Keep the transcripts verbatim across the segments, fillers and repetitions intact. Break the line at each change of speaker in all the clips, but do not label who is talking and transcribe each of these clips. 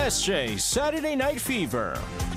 S J Saturday Night Fever.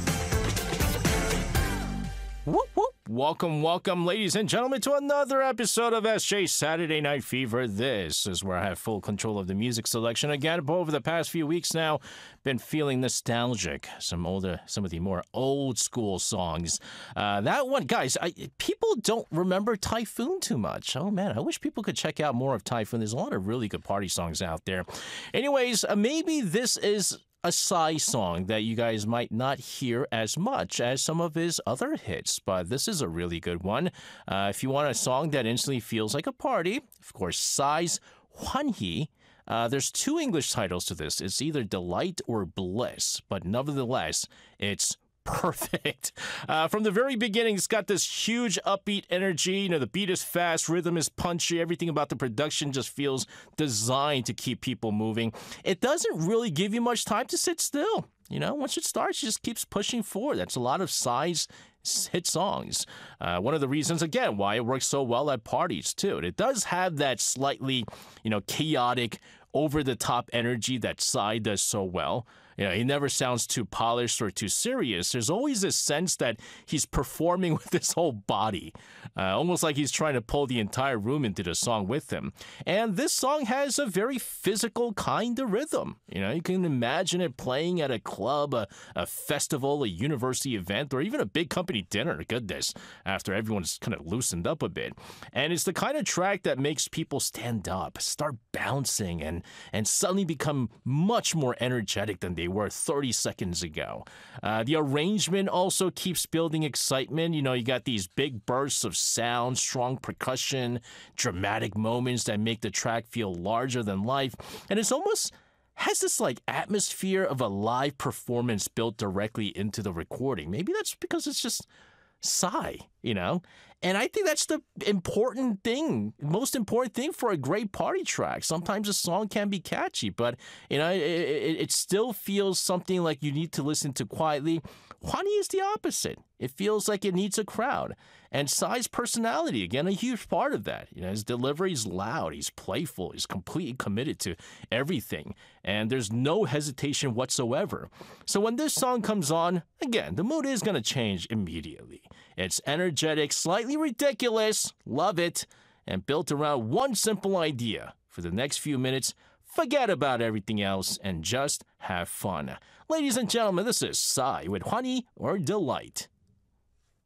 Whoop, whoop. Welcome, welcome, ladies and gentlemen, to another episode of S J Saturday Night Fever. This is where I have full control of the music selection. Again, over the past few weeks now, been feeling nostalgic. Some older, some of the more old school songs. Uh, that one, guys, I, people don't remember Typhoon too much. Oh man, I wish people could check out more of Typhoon. There's a lot of really good party songs out there. Anyways, uh, maybe this is a Psy song that you guys might not hear as much as some of his other hits, but this is a really good one. Uh, if you want a song that instantly feels like a party, of course, Psy's Hwanhee. Uh, there's two English titles to this. It's either Delight or Bliss, but nevertheless, it's perfect. Uh, from the very beginning, it's got this huge upbeat energy. You know, the beat is fast, rhythm is punchy. Everything about the production just feels designed to keep people moving. It doesn't really give you much time to sit still. You know, once it starts, it just keeps pushing forward. That's a lot of Psy's hit songs. Uh, one of the reasons, again, why it works so well at parties, too. And it does have that slightly, you know, chaotic, over-the-top energy that Psy does so well. You know, he never sounds too polished or too serious. There's always this sense that he's performing with his whole body, uh, almost like he's trying to pull the entire room into the song with him. And this song has a very physical kind of rhythm. You know, you can imagine it playing at a club, a, a festival, a university event, or even a big company dinner. Goodness, after everyone's kind of loosened up a bit. And it's the kind of track that makes people stand up, start bouncing, and, and suddenly become much more energetic than they They were thirty seconds ago. Uh, the arrangement also keeps building excitement. You know, you got these big bursts of sound, strong percussion, dramatic moments that make the track feel larger than life. And it's almost has this like atmosphere of a live performance built directly into the recording. Maybe that's because it's just Psy, you know? And I think that's the important thing, most important thing for a great party track. Sometimes a song can be catchy, but, you know, it, it, it still feels something like you need to listen to quietly. Hwanhee is the opposite. It feels like it needs a crowd. And Psy's personality, again, a huge part of that. You know, his delivery is loud, he's playful, he's completely committed to everything, and there's no hesitation whatsoever. So when this song comes on, again, the mood is going to change immediately. It's energetic, slightly ridiculous, love it, and built around one simple idea. For the next few minutes, forget about everything else and just have fun. Ladies and gentlemen, this is Psy with Hwanhee or Delight.